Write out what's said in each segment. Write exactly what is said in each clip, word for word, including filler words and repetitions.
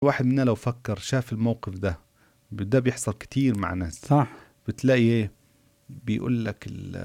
واحد منا لو فكر شاف الموقف ده، ده بيحصل كتير مع ناس، صح. بتلاقي ايه بيقول لك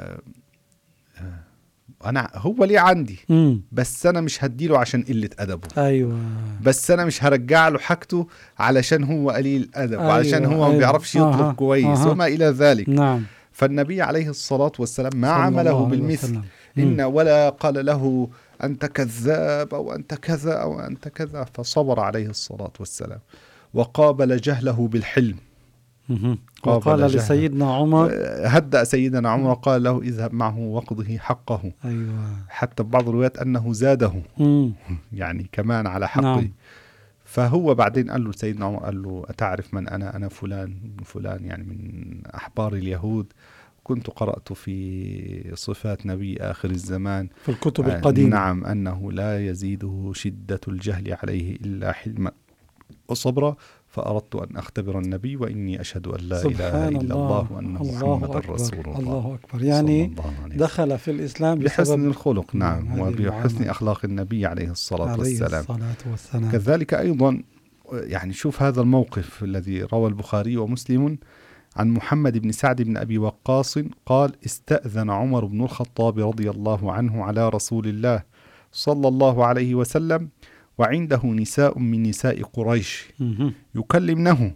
انا هو ليه عندي مم. بس انا مش هديله عشان قلة ادبه، ايوه بس انا مش هرجع له حاجته علشان هو قليل الادب، أيوة. وعلشان هو ما أيوة. بيعرفش يطلب آه. كويس آه. وما الى ذلك. نعم. فالنبي عليه الصلاة والسلام ما صلى الله عمله عليه بالمثل، وسلم. إن ولا قال له أنت كذاب أو أنت كذا أو أنت كذا، فصبر عليه الصلاة والسلام وقابل جهله بالحلم. مم. قابل وقال جهله. لسيدنا عمر، هدأ سيدنا عمر قال له اذهب معه واقضه حقه. أيوة. حتى ببعض الروايات أنه زاده مم. يعني كمان على حقه. نعم. فهو بعدين قال له سيدنا عمر، قال له أتعرف من أنا؟ أنا فلان فلان يعني من أحبار اليهود، كنت قرأت في صفات نبي آخر الزمان في الكتب القديمة. نعم أنه لا يزيده شدة الجهل عليه إلا حلما وصبرا، فأردت أن أختبر النبي وإني أشهد أن لا إله إلا الله وأن محمد رسول الله. الله أكبر. يعني دخل في الإسلام بحسن الخلق نعم, نعم وبحسن أخلاق النبي عليه الصلاة عليه والسلام. الصلاة والسلام. كذلك أيضا يعني شوف هذا الموقف الذي روى البخاري ومسلم عن محمد بن سعد بن أبي وقاص قال استأذن عمر بن الخطاب رضي الله عنه على رسول الله صلى الله عليه وسلم وعنده نساء من نساء قريش يكلمنه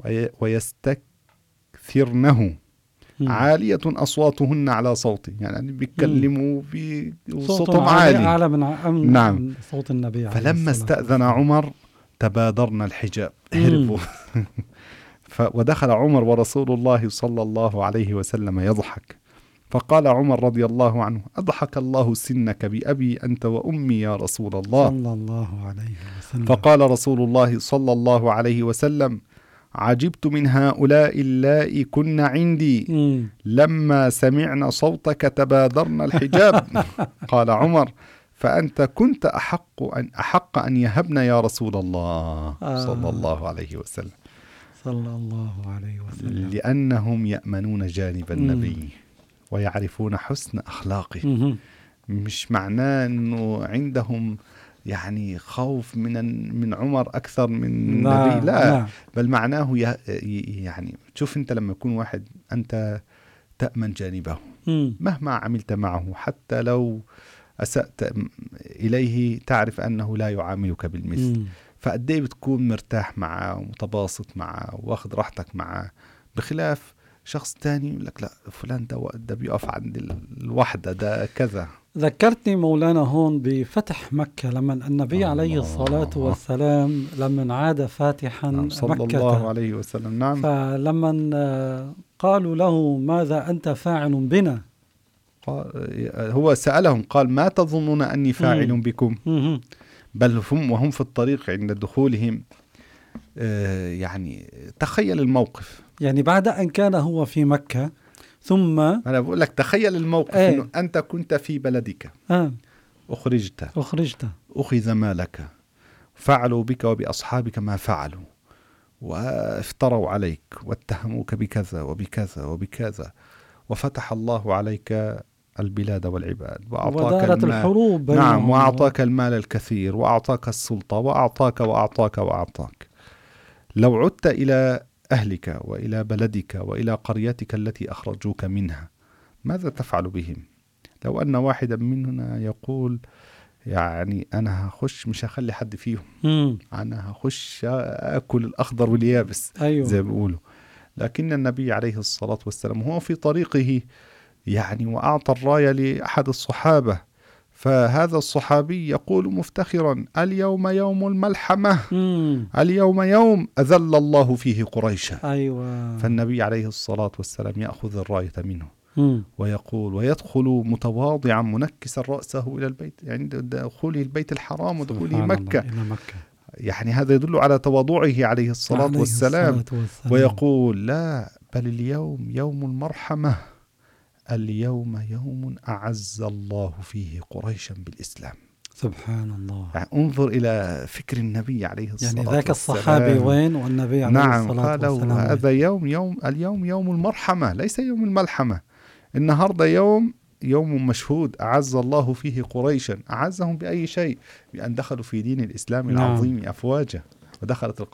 ويستكثرنه عالية أصواتهن على صوته، يعني بيتكلموا بصوتهم عالي أعلى من نعم. صوت النبي. فلما استأذن عمر تبادرنا الحجاب هربوا ودخل عمر ورسول الله صلى الله عليه وسلم يضحك، فقال عمر رضي الله عنه أضحك الله سنك بأبي أنت وأمي يا رسول الله صلى الله عليه وسلم. فقال رسول الله صلى الله عليه وسلم عجبت من هؤلاء اللائي كن عندي لما سمعنا صوتك تبادرنا الحجاب. قال عمر فأنت كنت أحق أن, أحق أن يهبنا يا رسول الله صلى الله عليه وسلم صلى الله عليه وسلم، لأنهم يأمنون جانب النبي ويعرفون حسن أخلاقه. مش معناه أنه عندهم يعني خوف من من عمر أكثر من النبي، لا، بل معناه يعني شوف أنت لما يكون واحد أنت تأمن جانبه مهما عملت معه، حتى لو أسأت إليه تعرف أنه لا يعاملك بالمثل، فقديه بتكون مرتاح معه ومتباسط معه واخد راحتك معه، بخلاف شخص تاني يقول لك لا فلان ده, ده بيقف عند الوحدة ده كذا. ذكرتني مولانا هون بفتح مكة لما النبي عليه الصلاة والسلام لما عاد فاتحا نعم صلى مكة الله عليه وسلم نعم. فلما قالوا له ماذا أنت فاعل بنا، هو سألهم قال ما تظنون أني فاعل مم. بكم مم. بل هم وهم في الطريق عند دخولهم آه يعني تخيل الموقف، يعني بعد أن كان هو في مكة ثم أنا بقول لك تخيل الموقف ايه؟ إنه أنت كنت في بلدك آه. أخرجت أخرجت أخذ مالك فعلوا بك وبأصحابك ما فعلوا وافتروا عليك واتهموك بكذا وبكذا وبكذا، وفتح الله عليك البلاد والعباد وأعطاك المال الحروب نعم وأعطاك المال الكثير وأعطاك السلطة وأعطاك وأعطاك وأعطاك. لو عدت إلى أهلك وإلى بلدك وإلى قريتك التي أخرجوك منها ماذا تفعل بهم؟ لو أن واحدا مننا يقول يعني أنا هخش مش هخلي حد فيهم مم. أنا هخش أكل الأخضر واليابس أيوه. زي ما بيقولوا، لكن النبي عليه الصلاة والسلام هو في طريقه يعني وأعطى الراية لأحد الصحابة، فهذا الصحابي يقول مفتخرا اليوم يوم الملحمة مم. اليوم يوم أذل الله فيه قريشا. أيوة. فالنبي عليه الصلاة والسلام يأخذ الراية منه مم. ويقول ويدخل متواضعا منكسا رأسه إلى البيت عند دخوله البيت الحرام ودخوله مكة. مكة يعني هذا يدل على تواضعه عليه الصلاة عليه والسلام. الصلاة والسلام. ويقول لا بل اليوم يوم المرحمة اليوم يوم أعز الله فيه قريشا بالإسلام. سبحان الله. يعني انظر إلى فكر النبي عليه الصلاة يعني والسلام. ذاك الصحابي وين والنبي عليه نعم الصلاة والسلام. نعم قالوا هذا يوم يوم اليوم يوم المرحمة ليس يوم الملحمة. النهاردة يوم يوم مشهود أعز الله فيه قريشا. أعزهم بأي شيء؟ بأن دخلوا في دين الإسلام العظيم أفواجا ودخلت